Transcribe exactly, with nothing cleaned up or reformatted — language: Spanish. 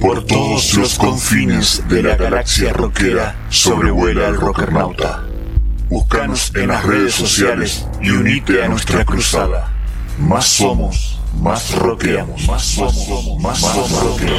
Por todos los confines de la galaxia rockera sobrevuela el Rockernauta. Búscanos en las redes sociales y unite a nuestra cruzada. Más somos, más rockeamos, más somos, más rockeamos.